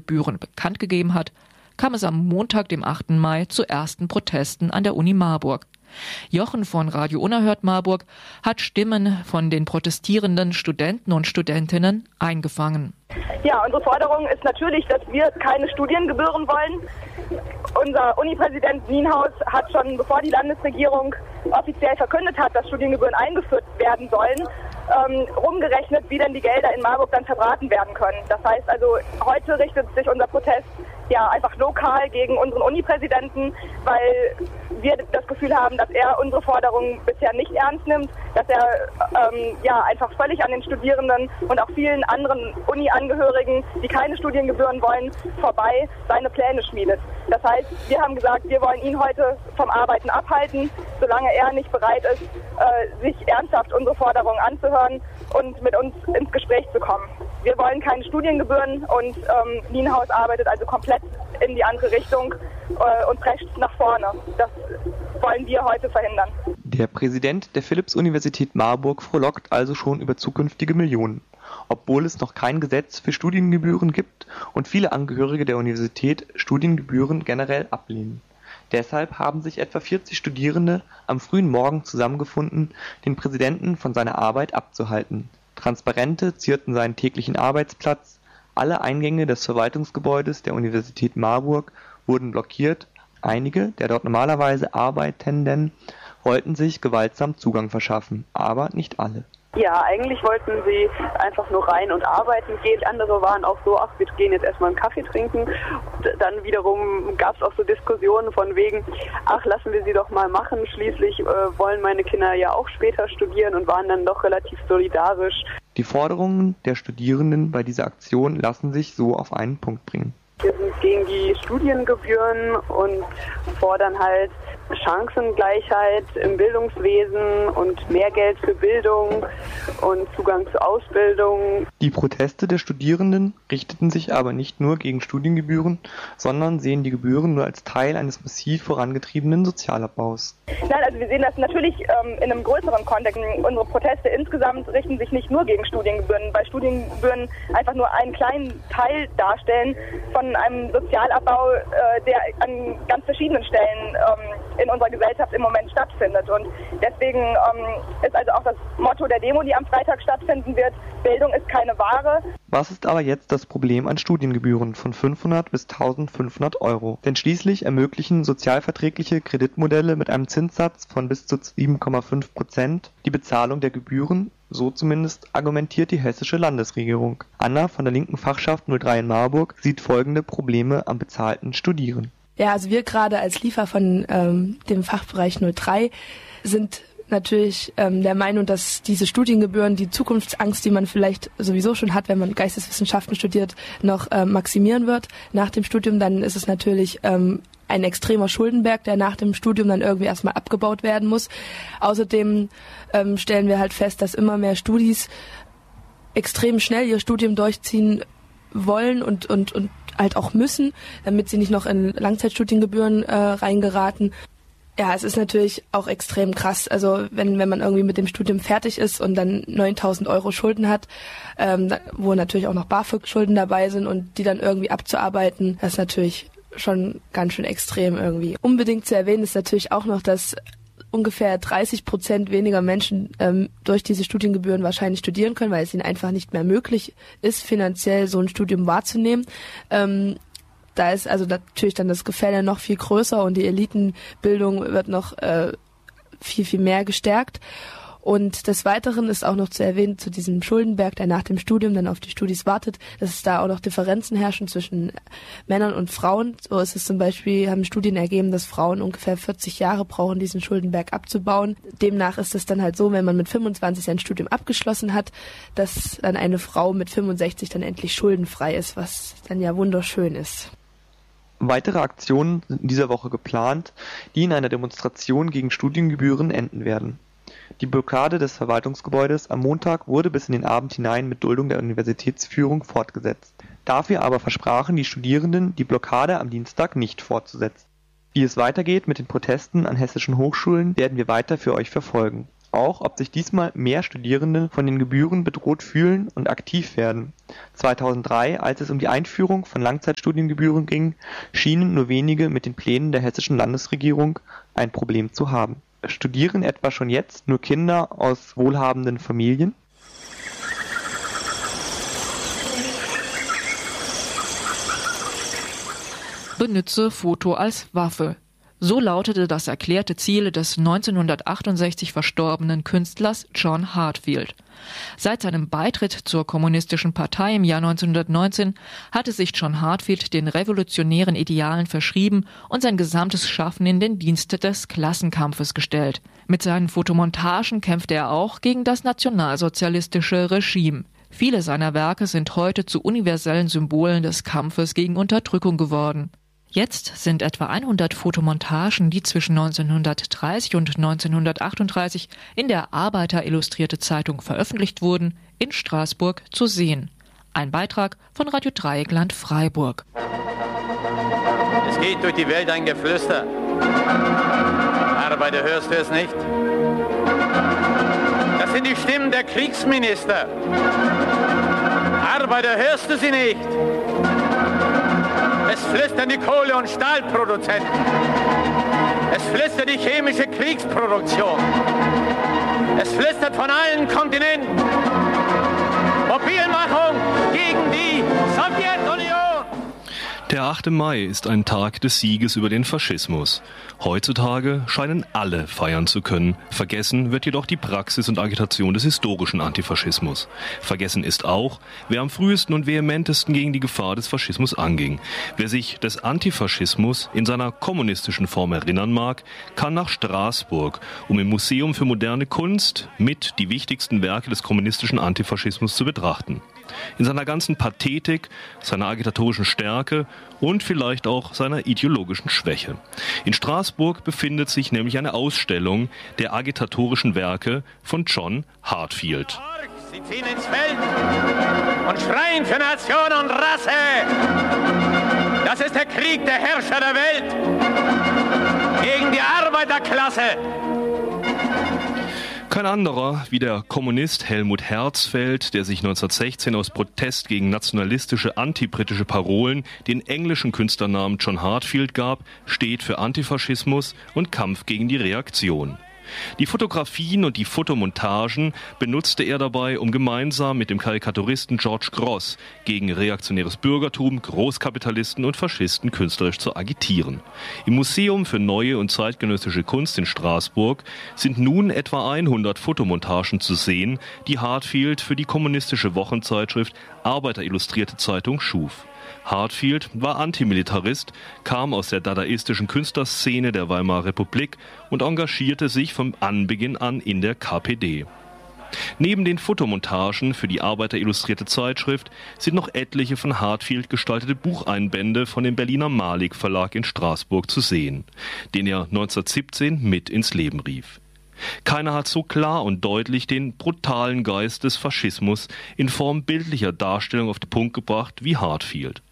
Studiengebühren bekannt gegeben hat, kam es am Montag, dem 8. Mai, zu ersten Protesten an der Uni Marburg. Jochen von Radio Unerhört Marburg hat Stimmen von den protestierenden Studenten und Studentinnen eingefangen. Ja, unsere Forderung ist natürlich, dass wir keine Studiengebühren wollen. Unser Unipräsident Nienhaus hat schon, bevor die Landesregierung offiziell verkündet hat, dass Studiengebühren eingeführt werden sollen, rumgerechnet, wie denn die Gelder in Marburg dann verbraten werden können. Das heißt also, heute richtet sich unser Protest ja einfach lokal gegen unseren Unipräsidenten, weil wir das Gefühl haben, dass er unsere Forderungen bisher nicht ernst nimmt, dass er einfach völlig an den Studierenden und auch vielen anderen Uni-Angehörigen, die keine Studiengebühren wollen, vorbei seine Pläne schmiedet. Das heißt, wir haben gesagt, wir wollen ihn heute vom Arbeiten abhalten, solange er nicht bereit ist, sich ernsthaft unsere Forderungen anzuhören und mit uns ins Gespräch zu kommen. Wir wollen keine Studiengebühren und Nienhaus arbeitet also komplett in die andere Richtung und prescht nach vorne. Das wollen wir heute verhindern. Der Präsident der Philipps-Universität Marburg frohlockt also schon über zukünftige Millionen, obwohl es noch kein Gesetz für Studiengebühren gibt und viele Angehörige der Universität Studiengebühren generell ablehnen. Deshalb haben sich etwa 40 Studierende am frühen Morgen zusammengefunden, den Präsidenten von seiner Arbeit abzuhalten. Transparente zierten seinen täglichen Arbeitsplatz, alle Eingänge des Verwaltungsgebäudes der Universität Marburg wurden blockiert, einige der dort normalerweise Arbeitenden wollten sich gewaltsam Zugang verschaffen, aber nicht alle. Ja, eigentlich wollten sie einfach nur rein und arbeiten gehen. Andere waren auch so, ach, wir gehen jetzt erstmal einen Kaffee trinken. Dann wiederum gab es auch so Diskussionen von wegen, ach, lassen wir sie doch mal machen. Schließlich wollen meine Kinder ja auch später studieren und waren dann doch relativ solidarisch. Die Forderungen der Studierenden bei dieser Aktion lassen sich so auf einen Punkt bringen. Wir sind gegen die Studiengebühren und fordern halt Chancengleichheit im Bildungswesen und mehr Geld für Bildung und Zugang zu Ausbildung. Die Proteste der Studierenden richteten sich aber nicht nur gegen Studiengebühren, sondern sehen die Gebühren nur als Teil eines massiv vorangetriebenen Sozialabbaus. Nein, also wir sehen das natürlich in einem größeren Kontext. Unsere Proteste insgesamt richten sich nicht nur gegen Studiengebühren, weil Studiengebühren einfach nur einen kleinen Teil darstellen von einem Sozialabbau, der an ganz verschiedenen Stellen in unserer Gesellschaft im Moment stattfindet. Und deswegen ist also auch das Motto der Demo, die am Freitag stattfinden wird, Bildung ist keine Ware. Was ist aber jetzt das Problem an Studiengebühren von 500 bis 1500 Euro? Denn schließlich ermöglichen sozialverträgliche Kreditmodelle mit einem Zinssatz von bis zu 7,5% die Bezahlung der Gebühren. So zumindest argumentiert die hessische Landesregierung. Anna von der linken Fachschaft 03 in Marburg sieht folgende Probleme am bezahlten Studieren. Ja, also wir gerade als Liefer von dem Fachbereich 03 sind natürlich der Meinung, dass diese Studiengebühren die Zukunftsangst, die man vielleicht sowieso schon hat, wenn man Geisteswissenschaften studiert, noch maximieren wird nach dem Studium. Dann ist es natürlich ein extremer Schuldenberg, der nach dem Studium dann irgendwie erstmal abgebaut werden muss. Außerdem stellen wir halt fest, dass immer mehr Studis extrem schnell ihr Studium durchziehen wollen und halt auch müssen, damit sie nicht noch in Langzeitstudiengebühren reingeraten. Ja, es ist natürlich auch extrem krass. Also wenn man irgendwie mit dem Studium fertig ist und dann 9.000 Euro Schulden hat, wo natürlich auch noch BAföG-Schulden dabei sind und die dann irgendwie abzuarbeiten, das ist natürlich schon ganz schön extrem irgendwie. Unbedingt zu erwähnen ist natürlich auch noch, dass ungefähr 30% weniger Menschen durch diese Studiengebühren wahrscheinlich studieren können, weil es ihnen einfach nicht mehr möglich ist, finanziell so ein Studium wahrzunehmen. Da ist also natürlich dann das Gefälle noch viel größer und die Elitenbildung wird noch viel, viel mehr gestärkt. Und des Weiteren ist auch noch zu erwähnen, zu diesem Schuldenberg, der nach dem Studium dann auf die Studis wartet, dass es da auch noch Differenzen herrschen zwischen Männern und Frauen. So ist es zum Beispiel, haben Studien ergeben, dass Frauen ungefähr 40 Jahre brauchen, diesen Schuldenberg abzubauen. Demnach ist es dann halt so, wenn man mit 25 sein Studium abgeschlossen hat, dass dann eine Frau mit 65 dann endlich schuldenfrei ist, was dann ja wunderschön ist. Weitere Aktionen sind in dieser Woche geplant, die in einer Demonstration gegen Studiengebühren enden werden. Die Blockade des Verwaltungsgebäudes am Montag wurde bis in den Abend hinein mit Duldung der Universitätsführung fortgesetzt. Dafür aber versprachen die Studierenden, die Blockade am Dienstag nicht fortzusetzen. Wie es weitergeht mit den Protesten an hessischen Hochschulen, werden wir weiter für euch verfolgen. auch, ob sich diesmal mehr Studierende von den Gebühren bedroht fühlen und aktiv werden. 2003, als es um die Einführung von Langzeitstudiengebühren ging, schienen nur wenige mit den Plänen der hessischen Landesregierung ein Problem zu haben. Studieren etwa schon jetzt nur Kinder aus wohlhabenden Familien? Benütze Foto als Waffe. So lautete das erklärte Ziel des 1968 verstorbenen Künstlers John Heartfield. Seit seinem Beitritt zur Kommunistischen Partei im Jahr 1919 hatte sich John Heartfield den revolutionären Idealen verschrieben und sein gesamtes Schaffen in den Dienst des Klassenkampfes gestellt. Mit seinen Fotomontagen kämpfte er auch gegen das nationalsozialistische Regime. Viele seiner Werke sind heute zu universellen Symbolen des Kampfes gegen Unterdrückung geworden. Jetzt sind etwa 100 Fotomontagen, die zwischen 1930 und 1938 in der Arbeiter Illustrierte Zeitung veröffentlicht wurden, in Straßburg zu sehen. Ein Beitrag von Radio Dreieckland Freiburg. Es geht durch die Welt ein Geflüster. Arbeiter, hörst du es nicht? Das sind die Stimmen der Kriegsminister. Arbeiter, hörst du sie nicht? Es flüstern die Kohle- und Stahlproduzenten. Es flüstert die chemische Kriegsproduktion. Es flüstert von allen Kontinenten. Mobilmachung gegen die Sowjetunion. Der 8. Mai ist ein Tag des Sieges über den Faschismus. Heutzutage scheinen alle feiern zu können. Vergessen wird jedoch die Praxis und Agitation des historischen Antifaschismus. Vergessen ist auch, wer am frühesten und vehementesten gegen die Gefahr des Faschismus anging. Wer sich des Antifaschismus in seiner kommunistischen Form erinnern mag, kann nach Straßburg, um im Museum für moderne Kunst mit die wichtigsten Werke des kommunistischen Antifaschismus zu betrachten. In seiner ganzen Pathetik, seiner agitatorischen Stärke und vielleicht auch seiner ideologischen Schwäche. In Straßburg befindet sich nämlich eine Ausstellung der agitatorischen Werke von John Heartfield. Sie ziehen ins Feld und schreien für Nation und Rasse. Das ist der Krieg der Herrscher der Welt gegen die Arbeiterklasse. Kein anderer wie der Kommunist Helmut Herzfeld, der sich 1916 aus Protest gegen nationalistische, antibritische Parolen den englischen Künstlernamen John Heartfield gab, steht für Antifaschismus und Kampf gegen die Reaktion. Die Fotografien und die Fotomontagen benutzte er dabei, um gemeinsam mit dem Karikaturisten George Grosz gegen reaktionäres Bürgertum, Großkapitalisten und Faschisten künstlerisch zu agitieren. Im Museum für Neue und Zeitgenössische Kunst in Straßburg sind nun etwa 100 Fotomontagen zu sehen, die Heartfield für die kommunistische Wochenzeitschrift Arbeiter Illustrierte Zeitung schuf. Heartfield war Antimilitarist, kam aus der dadaistischen Künstlerszene der Weimarer Republik und engagierte sich von Anbeginn an in der KPD. Neben den Fotomontagen für die Arbeiter Illustrierte Zeitschrift sind noch etliche von Heartfield gestaltete Bucheinbände von dem Berliner Malik Verlag in Straßburg zu sehen, den er 1917 mit ins Leben rief. Keiner hat so klar und deutlich den brutalen Geist des Faschismus in Form bildlicher Darstellung auf den Punkt gebracht wie Heartfield.